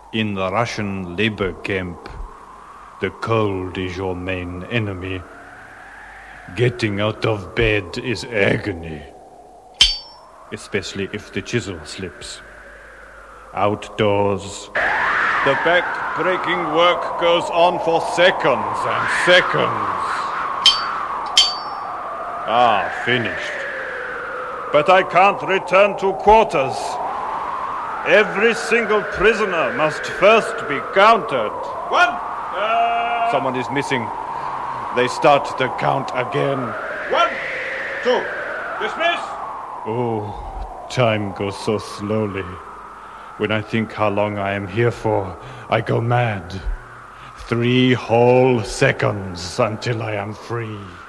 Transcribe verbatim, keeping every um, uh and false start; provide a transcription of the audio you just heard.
In the Russian labor camp, the cold is your main enemy. Getting out of bed is agony, especially if the chisel slips. Outdoors, the back-breaking work goes on for seconds and seconds. Ah, finished. But I can't return to quarters. Every single prisoner must first be counted. One! Uh... Someone is missing. They start the count again. One, two, dismiss! Oh, time goes so slowly. When I think how long I am here for, I go mad. Three whole seconds until I am free.